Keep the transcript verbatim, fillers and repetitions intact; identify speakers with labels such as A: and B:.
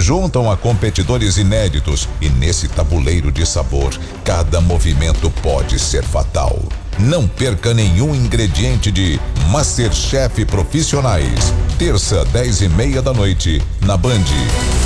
A: juntam a competidores inéditos e nesse tabuleiro de sabor, cada movimento pode ser fatal. Não perca nenhum ingrediente de MasterChef Profissionais. Terça, dez e meia da noite, na Band.